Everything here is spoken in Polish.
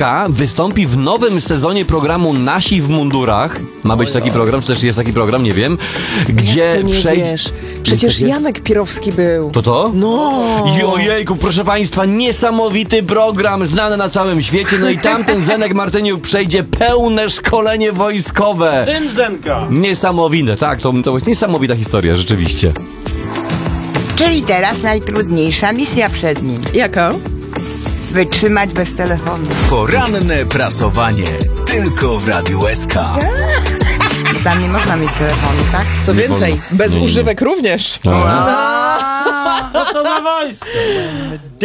Piłkarka wystąpi w nowym sezonie programu Nasi w mundurach. Ma być taki program, czy też jest taki program, nie wiem. Gdzie Jak to nie wiesz? Przecież Janek Pirowski był. To? No. Ojejku, proszę państwa, niesamowity program, znany na całym świecie. No i tamten Zenek Martyniuk przejdzie pełne szkolenie wojskowe. Syn Zenka. Niesamowite, tak, to jest niesamowita historia, rzeczywiście. Czyli teraz najtrudniejsza misja przed nim. Jaka? Wytrzymać bez telefonu. Poranne prasowanie. Tylko w Radiu SK. Bo tam nie można mieć telefonu, tak? Co więcej, wolno. bez Nie. używek również. No to na wojsko.